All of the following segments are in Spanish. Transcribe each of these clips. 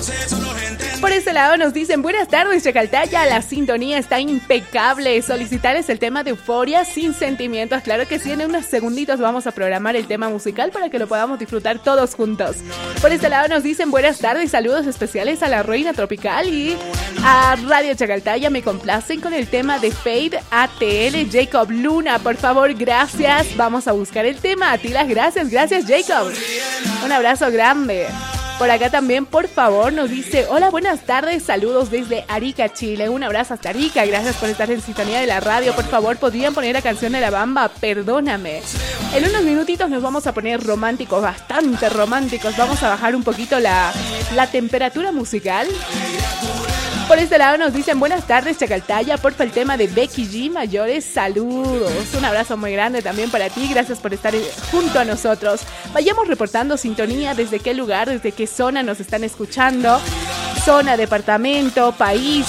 Por este lado nos dicen, buenas tardes, Chacaltaya, la sintonía está impecable. Solicitarles el tema de Euforia sin sentimientos. Claro que sí, en unos segunditos vamos a programar el tema musical para que lo podamos disfrutar todos juntos. Por este lado nos dicen, buenas tardes, saludos especiales a la Reina Tropical y a Radio Chacaltaya. Me complacen con el tema de Fade ATL, Jacob Luna. Por favor, gracias. Vamos a buscar el tema. A ti las gracias. Gracias, Jacob. Un abrazo grande. Por acá también, por favor, nos dice, hola, buenas tardes, saludos desde Arica, Chile. Un abrazo hasta Arica, gracias por estar en sintonía de la radio. Por favor, ¿podrían poner la canción de La Bamba? Perdóname. En unos minutitos nos vamos a poner románticos, bastante románticos. Vamos a bajar un poquito la temperatura musical. Por este lado nos dicen, buenas tardes, Chacaltaya, porfa el tema de Becky G, mayores saludos. Un abrazo muy grande también para ti, gracias por estar junto a nosotros. Vayamos reportando sintonía, desde qué lugar, desde qué zona nos están escuchando. Zona, departamento, país.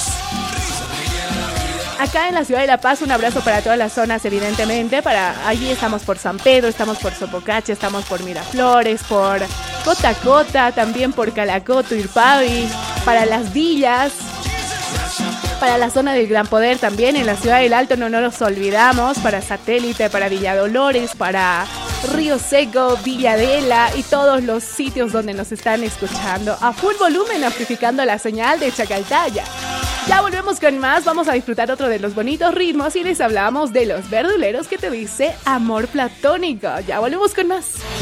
Acá en la ciudad de La Paz, un abrazo para todas las zonas, evidentemente. Allí estamos por San Pedro, estamos por Sopocache, estamos por Miraflores, por Cotacota, también por Calacoto, Irpavi, para Las Villas. Para la zona del Gran Poder también, en la ciudad del Alto no nos olvidamos, para Satélite, para Villa Dolores, para Río Seco, Villadela y todos los sitios donde nos están escuchando a full volumen, amplificando la señal de Chacaltaya. Ya volvemos con más, vamos a disfrutar otro de los bonitos ritmos y les hablamos de Los Verduleros, que te dice amor platónico. Ya volvemos con más.